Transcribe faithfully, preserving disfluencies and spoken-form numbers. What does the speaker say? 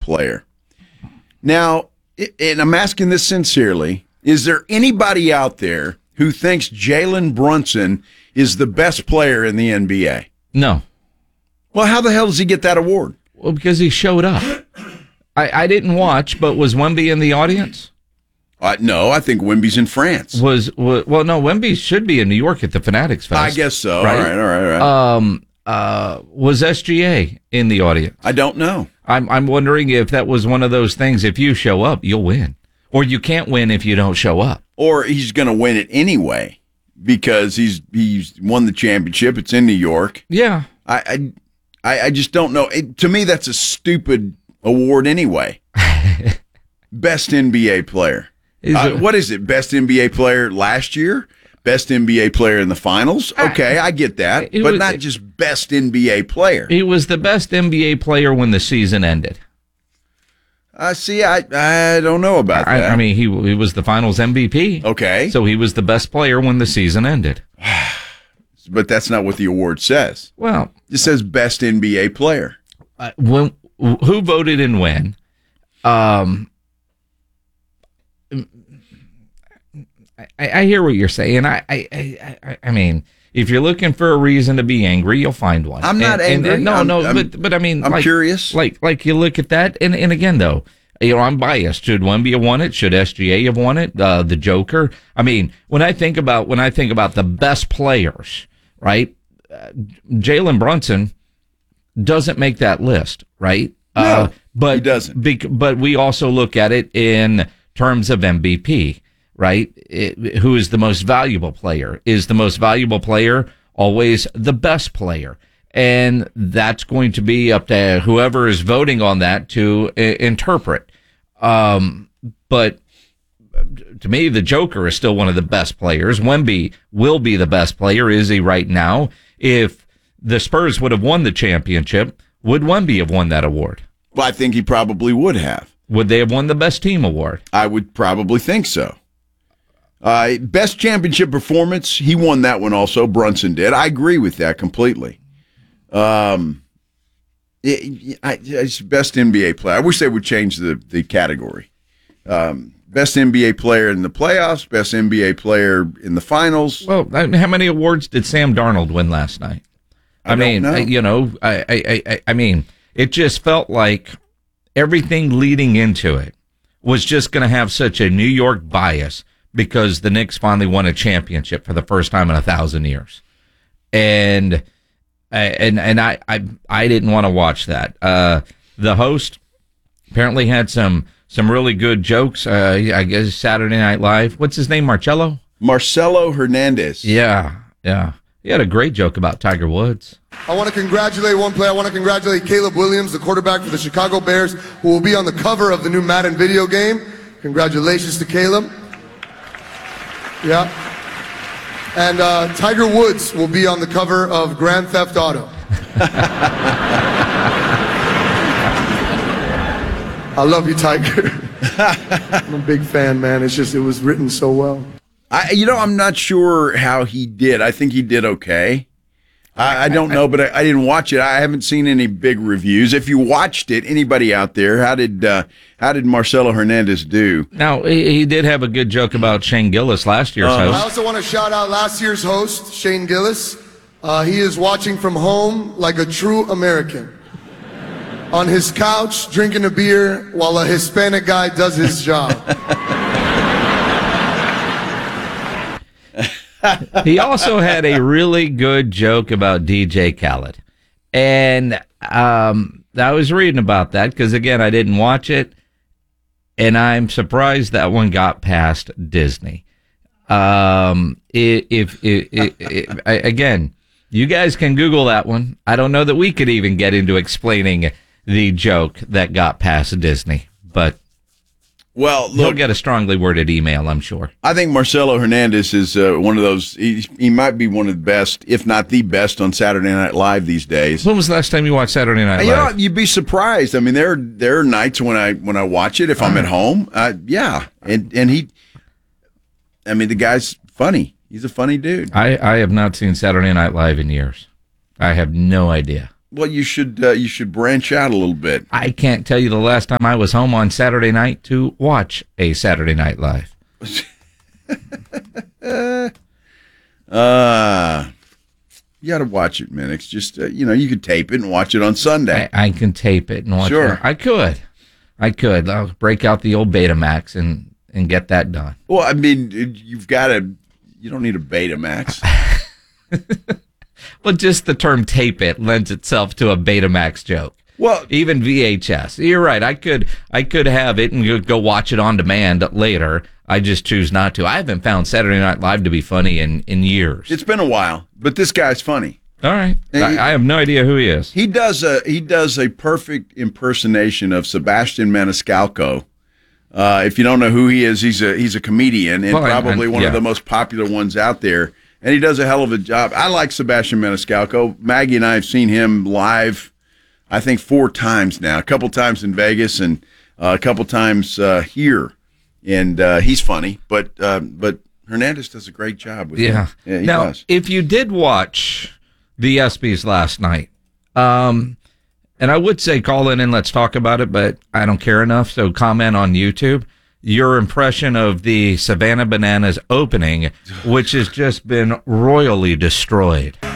player. Now, and I'm asking this sincerely, is there anybody out there who thinks Jalen Brunson is the best player in the N B A? No. Well, how the hell does he get that award? Well, because he showed up. I, I didn't watch, but was Wemby in the audience? Uh, no, I think Wemby's in France. Was, was well, no, Wemby should be in New York at the Fanatics Fest. I guess so. Right? All right, all right, all right. Um, uh, was S G A in the audience? I don't know. I'm I'm wondering if that was one of those things. If you show up, you'll win, or you can't win if you don't show up. Or he's going to win it anyway because he's he's won the championship. It's in New York. Yeah, I I, I just don't know. It, to me, that's a stupid award anyway. Best N B A player. Is uh, it, what is it? Best N B A player last year? Best N B A player in the finals? Okay, I get that. But was, not just best N B A player. He was the best N B A player when the season ended. Uh, see, I I don't know about I, that. I mean, he he was the finals M V P. Okay. So he was the best player when the season ended. But that's not what the award says. Well, it says best N B A player. Uh, when, who voted and when? Um, I, I hear what you're saying. I, I, I, I mean, if you're looking for a reason to be angry, you'll find one. I'm not and, angry. And, and no, I'm, no, I'm, but but I mean, I'm like, curious. Like like you look at that, and and again though, you know, I'm biased. Should Wemby have won it? Should S G A have won it? Uh, the Joker. I mean, when I think about when I think about the best players, right? Uh, Jalen Brunson doesn't make that list, right? No, uh, but he doesn't. Bec- but we also look at it in terms of M V P. Right? It, who is the most valuable player? Is the most valuable player always the best player? And that's going to be up to whoever is voting on that to I- interpret. Um, but to me, the Joker is still one of the best players. Wemby will be the best player. Is he right now? If the Spurs would have won the championship, would Wemby have won that award? Well, I think he probably would have. Would they have won the best team award? I would probably think so. Uh, best championship performance, he won that one also. Brunson did. I agree with that completely. Um, it, I, it's best N B A player. I wish they would change the, the category. Um, best N B A player in the playoffs, best N B A player in the finals. Well, how many awards did Sam Darnold win last night? I, I mean, know. you know, I, I, I, I mean, it just felt like everything leading into it was just going to have such a New York bias. Because the Knicks finally won a championship for the first time in a thousand years, and and and I I, I didn't want to watch that. Uh, the host apparently had some some really good jokes. Uh, I guess Saturday Night Live. What's his name? Marcello. Marcelo Hernandez. Yeah, yeah. He had a great joke about Tiger Woods. I want to congratulate one player. I want to congratulate Caleb Williams, the quarterback for the Chicago Bears, who will be on the cover of the new Madden video game. Congratulations to Caleb. Yeah. And uh, Tiger Woods will be on the cover of Grand Theft Auto. I love you, Tiger. I'm a big fan, man. It's just, it was written so well. I, you know, I'm not sure how he did. I think he did okay. I, I don't know, but I, I didn't watch it. I haven't seen any big reviews. If you watched it, anybody out there, how did uh, how did Marcelo Hernandez do? Now, he, he did have a good joke about Shane Gillis, last year's Uh, host. I also want to shout out last year's host, Shane Gillis. Uh, he is watching from home like a true American. On his couch, drinking a beer while a Hispanic guy does his job. He also had a really good joke about D J Khaled. And um, I was reading about that because, again, I didn't watch it. And I'm surprised that one got past Disney. Um, if, if, if, if, if again, you guys can Google that one. I don't know that we could even get into explaining the joke that got past Disney. But well, he'll look, get a strongly worded email, I'm sure. I think Marcelo Hernandez is uh, one of those. He, he might be one of the best, if not the best, on Saturday Night Live these days. When was the last time you watched Saturday Night Live? You know, you'd be surprised. I mean, there there are nights when I when I watch it if I'm at home. Uh, yeah, and and he, I mean, the guy's funny. He's a funny dude. I, I have not seen Saturday Night Live in years. I have no idea. Well, you should uh, you should branch out a little bit. I can't tell you the last time I was home on Saturday night to watch a Saturday Night Live. uh, you got to watch it, man. It's just, uh, you know, you could tape it and watch it on Sunday. I, I can tape it and watch Sure. it. I could. I could. I'll break out the old Betamax and, and get that done. Well, I mean, you've got to, you don't need a Betamax. Well, just the term tape it lends itself to a Betamax joke. Well, Even V H S. You're right. I could I could have it and go- go watch it on demand later. I just choose not to. I haven't found Saturday Night Live to be funny in, in years. it's been a while, but this guy's funny. All right. Hey, I, I have no idea who he is. He does a he does a perfect impersonation of Sebastian Maniscalco. Uh, if you don't know who he is, he's a he's a comedian and Well, and- probably and- one yeah. of the most popular ones out there. And he does a hell of a job. I like Sebastian Maniscalco. Maggie and I have seen him live, I think four times now. A couple times in Vegas and uh, a couple times uh, here. And uh, he's funny, but uh, but Hernandez does a great job with Yeah. him. Yeah, he now, does. if you did watch the ESPYs last night, um, and I would say call in and let's talk about it, but I don't care enough, so comment on YouTube. Your impression of the Savannah Bananas opening, which has just been royally destroyed.